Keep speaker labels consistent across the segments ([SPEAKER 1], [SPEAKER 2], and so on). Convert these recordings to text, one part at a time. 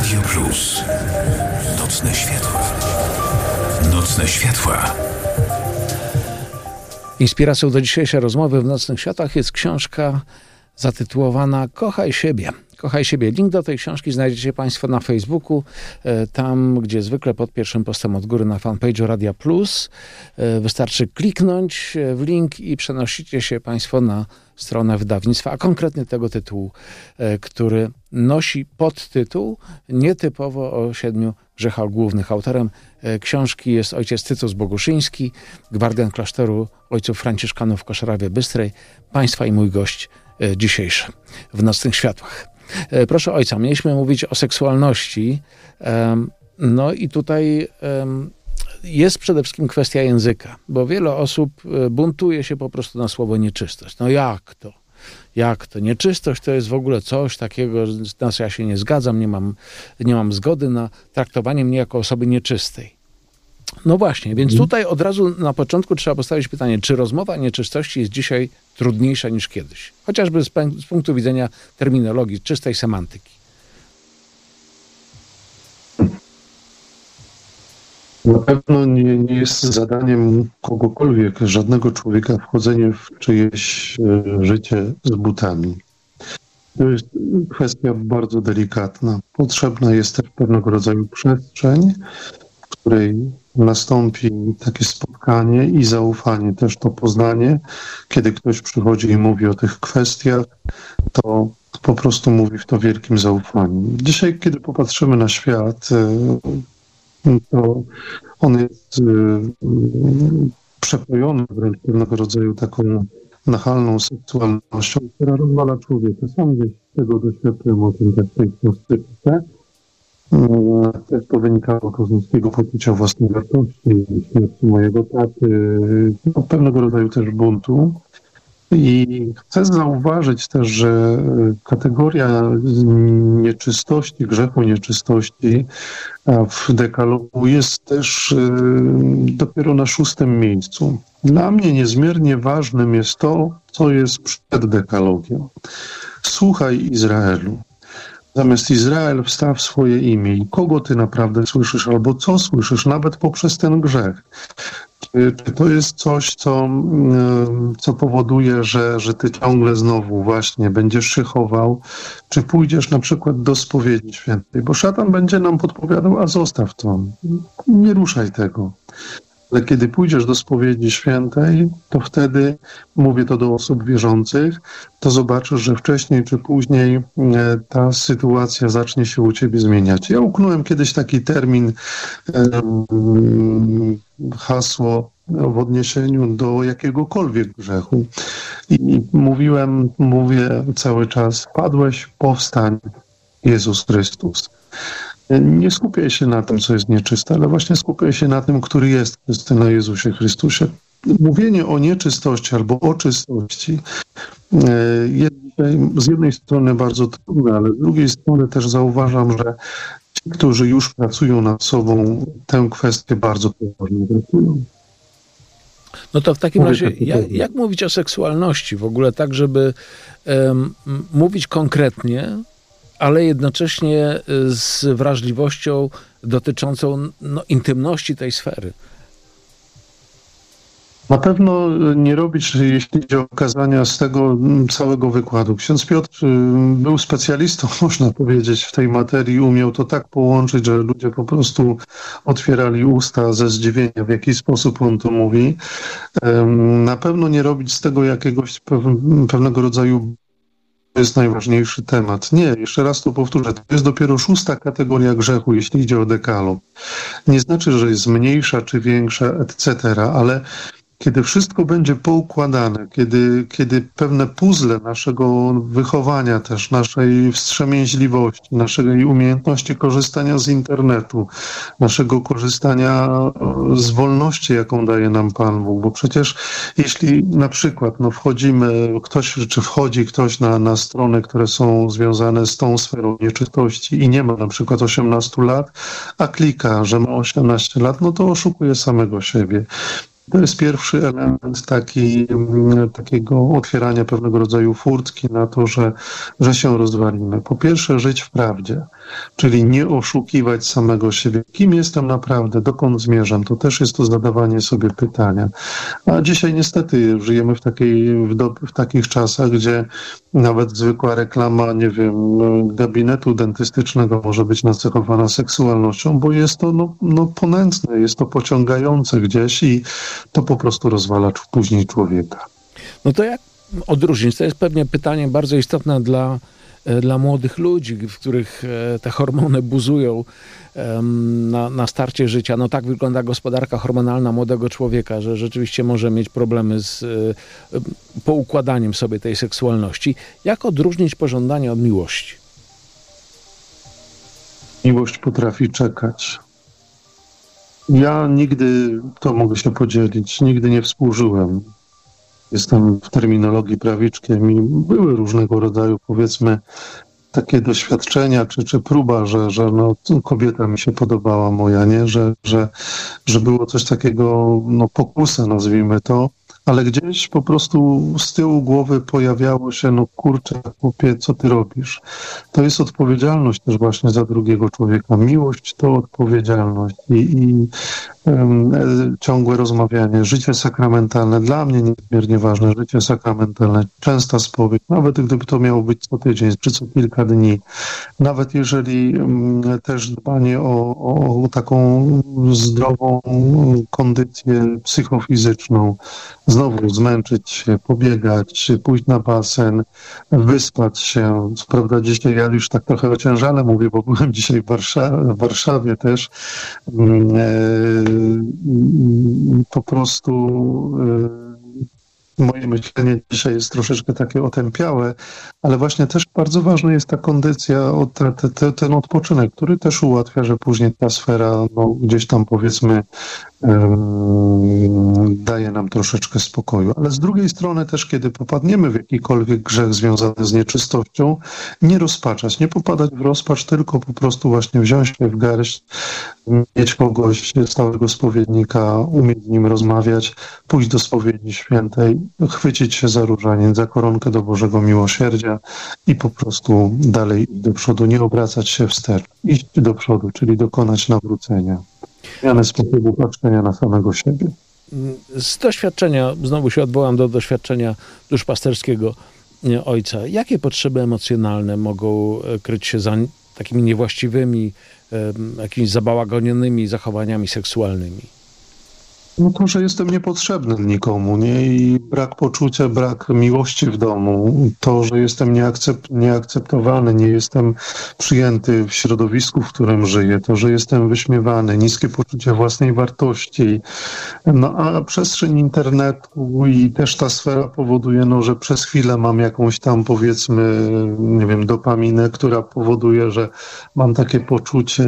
[SPEAKER 1] Radio Plus. Nocne światła. Nocne światła.
[SPEAKER 2] Inspiracją do dzisiejszej rozmowy w Nocnych Światłach jest książka zatytułowana Kochaj siebie. Kochaj siebie. Link do tej książki znajdziecie Państwo na Facebooku, tam gdzie zwykle pod pierwszym postem od góry na fanpage'u Radia Plus. Wystarczy kliknąć w link i przenosicie się Państwo na stronę wydawnictwa, a konkretnie tego tytułu, który nosi podtytuł nietypowo o 7 grzechach głównych. Autorem książki jest ojciec Tytus Boguszyński, gwardian klasztoru ojców franciszkanów w Koszyrawie Bystrej. Państwa i mój gość dzisiejszy w Nocnych Światłach. Proszę ojca, mieliśmy mówić o seksualności, no i tutaj jest przede wszystkim kwestia języka, bo wiele osób buntuje się po prostu na słowo nieczystość. No jak to? Jak to? Nieczystość to jest w ogóle coś takiego, z nas ja się nie zgadzam, nie mam zgody na traktowanie mnie jako osoby nieczystej. No właśnie, więc tutaj od razu na początku trzeba postawić pytanie, czy rozmowa o nieczystości jest dzisiaj trudniejsza niż kiedyś? Chociażby z punktu widzenia terminologii, czystej semantyki.
[SPEAKER 3] Na pewno nie jest zadaniem kogokolwiek, żadnego człowieka wchodzenie w czyjeś życie z butami. To jest kwestia bardzo delikatna. Potrzebna jest też pewnego rodzaju przestrzeń, w której nastąpi takie spotkanie i zaufanie, też to poznanie. Kiedy ktoś przychodzi i mówi o tych kwestiach, to po prostu mówi w to wielkim zaufaniu. Dzisiaj, kiedy popatrzymy na świat, to on jest przepojony wręcz pewnego rodzaju taką nachalną seksualnością, która rozwala człowieka. Sam gdzieś tego doświadczyłem, o tym też w tej książce piszę. Też to wynikało to z niskiego poczucia własnej wartości, śmierci mojego taty, pewnego rodzaju też buntu. I chcę zauważyć też, że kategoria nieczystości, grzechu nieczystości w dekalogu jest też dopiero na 6. miejscu. Dla mnie niezmiernie ważnym jest to, co jest przed dekalogiem. Słuchaj, Izraelu. Zamiast Izrael wstaw swoje imię i kogo ty naprawdę słyszysz albo co słyszysz, nawet poprzez ten grzech. Czy to jest coś, co powoduje, że ty ciągle znowu właśnie będziesz się chował, czy pójdziesz na przykład do spowiedzi świętej, bo szatan będzie nam podpowiadał, a zostaw to, nie ruszaj tego. Ale kiedy pójdziesz do spowiedzi świętej, to wtedy, mówię to do osób wierzących, to zobaczysz, że wcześniej czy później ta sytuacja zacznie się u ciebie zmieniać. Ja uknąłem kiedyś taki termin, hasło w odniesieniu do jakiegokolwiek grzechu. I mówię cały czas, padłeś, powstań, Jezus Chrystus. Nie skupiaj się na tym, co jest nieczyste, ale właśnie skupiaj się na tym, który jest czysty, na Jezusie Chrystusie. Mówienie o nieczystości albo o czystości jest dzisiaj z jednej strony bardzo trudne, ale z drugiej strony też zauważam, że ci, którzy już pracują nad sobą, tę kwestię bardzo poważnie traktują.
[SPEAKER 2] No to w takim razie, jak mówić o seksualności w ogóle tak, żeby mówić konkretnie, ale jednocześnie z wrażliwością dotyczącą intymności tej sfery?
[SPEAKER 3] Na pewno nie robić, jeśli idzie o kazania, z tego całego wykładu. Ksiądz Piotr był specjalistą, można powiedzieć, w tej materii. Umiał to tak połączyć, że ludzie po prostu otwierali usta ze zdziwienia, w jaki sposób on to mówi. Na pewno nie robić z tego jakiegoś pewnego rodzaju jest najważniejszy temat. Nie, jeszcze raz to powtórzę, to jest dopiero 6. kategoria grzechu, jeśli idzie o dekalog. Nie znaczy, że jest mniejsza czy większa, etc., ale kiedy wszystko będzie poukładane, kiedy pewne puzzle naszego wychowania też, naszej wstrzemięźliwości, naszej umiejętności korzystania z internetu, naszego korzystania z wolności, jaką daje nam Pan Bóg, bo przecież jeśli na przykład wchodzi ktoś na strony, które są związane z tą sferą nieczystości i nie ma na przykład 18 lat, a klika, że ma 18 lat, no to oszukuje samego siebie. To jest pierwszy element takiego otwierania pewnego rodzaju furtki na to, że się rozwalimy. Po pierwsze, żyć w prawdzie, czyli nie oszukiwać samego siebie. Kim jestem naprawdę? Dokąd zmierzam? To też jest to zadawanie sobie pytania. A dzisiaj niestety żyjemy w takich czasach, gdzie nawet zwykła reklama, nie wiem, gabinetu dentystycznego może być nacechowana seksualnością, bo jest to ponętne, jest to pociągające gdzieś i to po prostu rozwala później człowieka.
[SPEAKER 2] No to jak odróżnić? To jest pewnie pytanie bardzo istotne dla młodych ludzi, w których te hormony buzują na starcie życia. No tak wygląda gospodarka hormonalna młodego człowieka, że rzeczywiście może mieć problemy z poukładaniem sobie tej seksualności. Jak odróżnić pożądanie od miłości?
[SPEAKER 3] Miłość potrafi czekać. Ja nigdy, to mogę się podzielić, nigdy nie współżyłem. Jestem w terminologii prawiczkiem i były różnego rodzaju, powiedzmy, takie doświadczenia, czy próba, że kobieta mi się podobała moja, nie? Że było coś takiego, pokusa, nazwijmy to, ale gdzieś po prostu z tyłu głowy pojawiało się, kurczę, chłopie, co ty robisz? To jest odpowiedzialność też właśnie za drugiego człowieka. Miłość to odpowiedzialność i ciągłe rozmawianie, życie sakramentalne, dla mnie niezmiernie ważne, życie sakramentalne, częsta spowiedź, nawet gdyby to miało być co tydzień, czy co kilka dni, nawet jeżeli też dbanie o taką zdrową kondycję psychofizyczną, znowu zmęczyć się, pobiegać, pójść na basen, wyspać się. Co prawda dzisiaj ja już tak trochę ociężale mówię, bo byłem dzisiaj w Warszawie też. Po prostu moje myślenie dzisiaj jest troszeczkę takie otępiałe, ale właśnie też bardzo ważna jest ta kondycja, ten odpoczynek, który też ułatwia, że później ta sfera gdzieś tam powiedzmy daje nam troszeczkę spokoju. Ale z drugiej strony też, kiedy popadniemy w jakikolwiek grzech związany z nieczystością, nie rozpaczać, nie popadać w rozpacz, tylko po prostu właśnie wziąć się w garść, mieć kogoś, stałego spowiednika, umieć z nim rozmawiać, pójść do spowiedzi świętej, chwycić się za różaniec, za koronkę do Bożego Miłosierdzia i po prostu dalej iść do przodu, nie obracać się wstecz, iść do przodu, czyli dokonać nawrócenia. Zmianę sposobu patrzenia na samego siebie.
[SPEAKER 2] Z doświadczenia, znowu się odwołam do doświadczenia duszpasterskiego ojca. Jakie potrzeby emocjonalne mogą kryć się za takimi niewłaściwymi, jakimiś zabałagonionymi zachowaniami seksualnymi?
[SPEAKER 3] To, że jestem niepotrzebny nikomu, nie? I brak poczucia, brak miłości w domu, to, że jestem nieakceptowany, nie jestem przyjęty w środowisku, w którym żyję, to, że jestem wyśmiewany, niskie poczucie własnej wartości. A przestrzeń internetu i też ta sfera powoduje, że przez chwilę mam jakąś tam, powiedzmy, nie wiem, dopaminę, która powoduje, że mam takie poczucie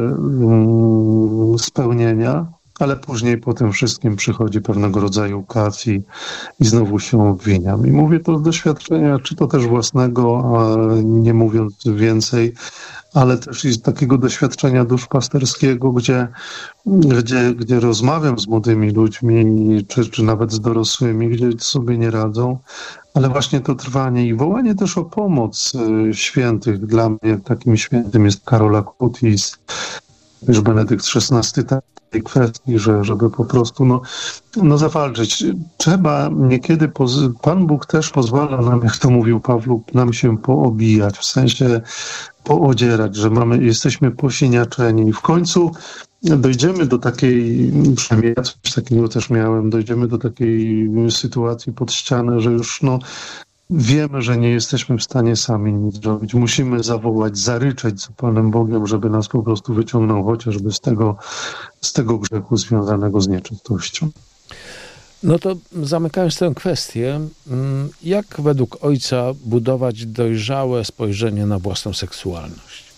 [SPEAKER 3] spełnienia. Ale później po tym wszystkim przychodzi pewnego rodzaju kac i znowu się obwiniam. I mówię to z doświadczenia, czy to też własnego, a nie mówiąc więcej, ale też i z takiego doświadczenia duszpasterskiego, gdzie rozmawiam z młodymi ludźmi, czy nawet z dorosłymi, gdzie sobie nie radzą. Ale właśnie to trwanie i wołanie też o pomoc świętych. Dla mnie takim świętym jest Karol Acutis, też Benedykt XVI, tej kwestii, żeby po prostu zawalczyć. Trzeba niekiedy, Pan Bóg też pozwala nam, jak to mówił Pawlu, nam się poobijać, w sensie poodzierać, że jesteśmy posiniaczeni i w końcu dojdziemy do takiej, przynajmniej ja coś takiego też miałem, dojdziemy do takiej sytuacji pod ścianę, że już wiemy, że nie jesteśmy w stanie sami nic zrobić. Musimy zawołać, zaryczeć za Panem Bogiem, żeby nas po prostu wyciągnął chociażby z tego grzechu związanego z nieczystością.
[SPEAKER 2] No to zamykając tę kwestię, jak według ojca budować dojrzałe spojrzenie na własną seksualność?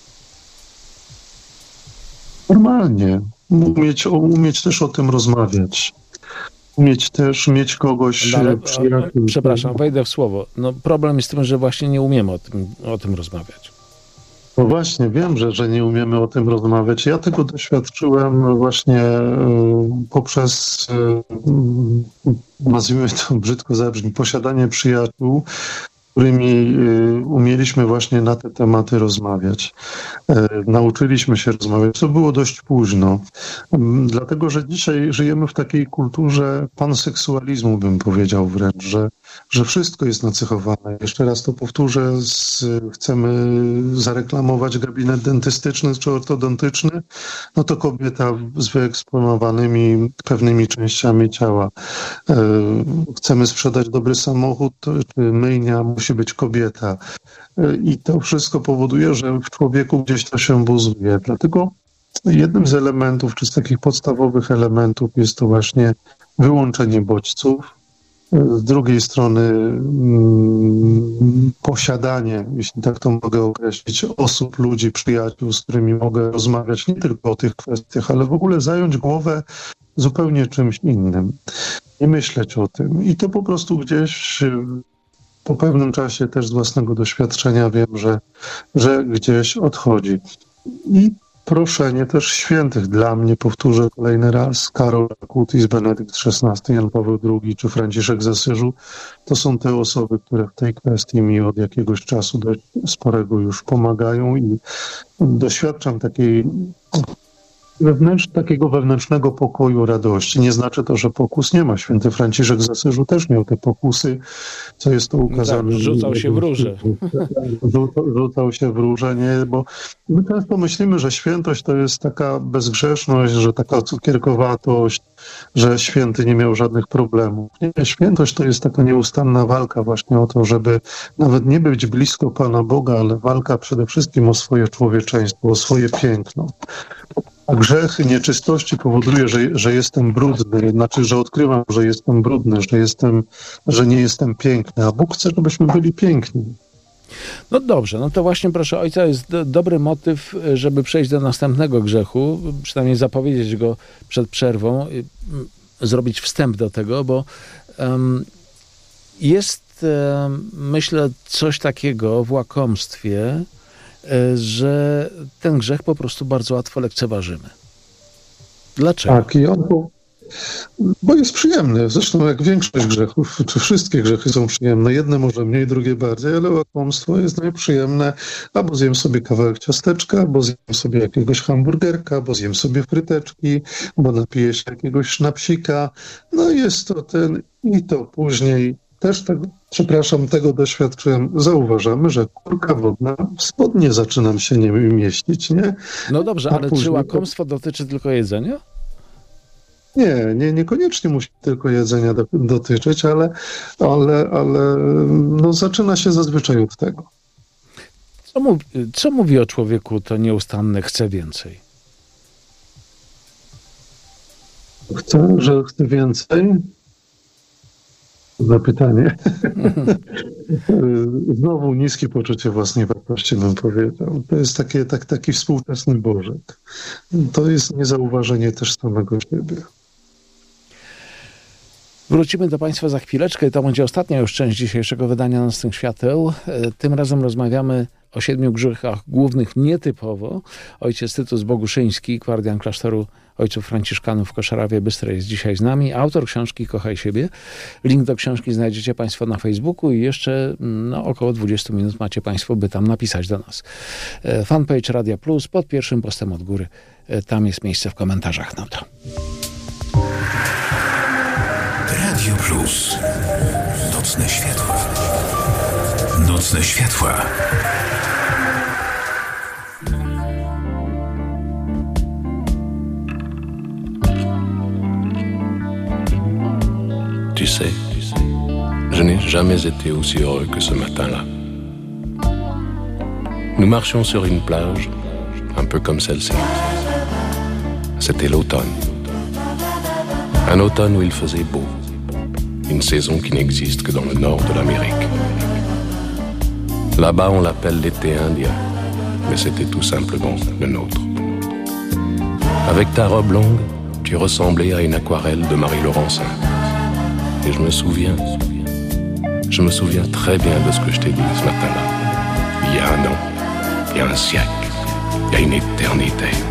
[SPEAKER 3] Normalnie. Umieć też o tym rozmawiać. Mieć kogoś przyjaciół.
[SPEAKER 2] Przepraszam, wejdę w słowo. Problem jest w tym, że właśnie nie umiemy o tym rozmawiać.
[SPEAKER 3] No właśnie, wiem, że nie umiemy o tym rozmawiać. Ja tego doświadczyłem właśnie poprzez, nazwijmy to brzydko zabrzmi, posiadanie przyjaciół, którymi umieliśmy właśnie na te tematy rozmawiać. Nauczyliśmy się rozmawiać. To było dość późno, dlatego że dzisiaj żyjemy w takiej kulturze panseksualizmu, bym powiedział wręcz, że wszystko jest nacechowane. Jeszcze raz to powtórzę, chcemy zareklamować gabinet dentystyczny czy ortodontyczny, no to kobieta z wyeksponowanymi pewnymi częściami ciała. Chcemy sprzedać dobry samochód, czy myjnia, musi być kobieta. I to wszystko powoduje, że w człowieku gdzieś to się buzuje. Dlatego jednym z elementów, czy z takich podstawowych elementów jest to właśnie wyłączenie bodźców. Z drugiej strony posiadanie, jeśli tak to mogę określić, osób, ludzi, przyjaciół, z którymi mogę rozmawiać nie tylko o tych kwestiach, ale w ogóle zająć głowę zupełnie czymś innym. Nie myśleć o tym. I to po prostu gdzieś po pewnym czasie też z własnego doświadczenia wiem, że gdzieś odchodzi. I proszenie też świętych. Dla mnie, powtórzę kolejny raz, Karol Acutis, Benedykt XVI, Jan Paweł II czy Franciszek z Asyżu, to są te osoby, które w tej kwestii mi od jakiegoś czasu dość sporego już pomagają i doświadczam takiego wewnętrznego pokoju, radości. Nie znaczy to, że pokus nie ma. Święty Franciszek z Asyżu też miał te pokusy, co jest to ukazane.
[SPEAKER 2] Tak, rzucał się w róże.
[SPEAKER 3] Rzucał się w róże, nie? Bo my często myślimy, że świętość to jest taka bezgrzeszność, że taka cukierkowatość, że święty nie miał żadnych problemów. Nie, świętość to jest taka nieustanna walka właśnie o to, żeby nawet nie być blisko Pana Boga, ale walka przede wszystkim o swoje człowieczeństwo, o swoje piękno. A grzech nieczystości powoduje, że jestem brudny, znaczy, że odkrywam, że jestem brudny, że nie jestem piękny, a Bóg chce, żebyśmy byli piękni.
[SPEAKER 2] No dobrze, no to właśnie proszę ojca, jest dobry motyw, żeby przejść do następnego grzechu, przynajmniej zapowiedzieć go przed przerwą, zrobić wstęp do tego, bo jest, myślę, coś takiego w łakomstwie, że ten grzech po prostu bardzo łatwo lekceważymy. Dlaczego?
[SPEAKER 3] Tak, bo jest przyjemny. Zresztą jak większość grzechów, czy wszystkie grzechy są przyjemne. Jedne może mniej, drugie bardziej, ale łakomstwo jest najprzyjemne. Albo zjem sobie kawałek ciasteczka, bo zjem sobie jakiegoś hamburgerka, bo zjem sobie fryteczki, bo napiję się jakiegoś sznapsika. No jest to i to później też tego doświadczyłem. Zauważamy, że kurka wodna w spodnie zaczynam się nie mieścić, nie?
[SPEAKER 2] No dobrze, ale czy łakomstwo dotyczy tylko jedzenia?
[SPEAKER 3] Niekoniecznie musi tylko jedzenia dotyczyć, ale no zaczyna się zazwyczaj od tego.
[SPEAKER 2] Co mówi o człowieku to nieustanne chce więcej?
[SPEAKER 3] Chce więcej? Zapytanie. Znowu niskie poczucie własnej wartości, bym powiedział. To jest taki współczesny Bożek. To jest niezauważenie też samego siebie.
[SPEAKER 2] Wrócimy do Państwa za chwileczkę. To będzie ostatnia już część dzisiejszego wydania Nocnych Świateł. Tym razem rozmawiamy o 7 grzechach głównych nietypowo. Ojciec Tytus Boguszyński, gwardian klasztoru ojców franciszkanów w Koszarawie Bystrej jest dzisiaj z nami. Autor książki Kochaj siebie. Link do książki znajdziecie Państwo na Facebooku i jeszcze około 20 minut macie Państwo, by tam napisać do nas. Fanpage Radia Plus pod pierwszym postem od góry. Tam jest miejsce w komentarzach na to.
[SPEAKER 1] Radio Plus. Nocne światła. Nocne światła.
[SPEAKER 4] Tu sais, je n'ai jamais été aussi heureux que ce matin-là. Nous marchions sur une plage, un peu comme celle-ci. C'était l'automne. Un automne où il faisait beau. Une saison qui n'existe que dans le nord de l'Amérique. Là-bas, on l'appelle l'été indien, mais c'était tout simplement le nôtre. Avec ta robe longue, tu ressemblais à une aquarelle de Marie Laurencin. Et je me souviens très bien de ce que je t'ai dit ce matin-là, il y a un an. il y a un siècle, il y a une éternité.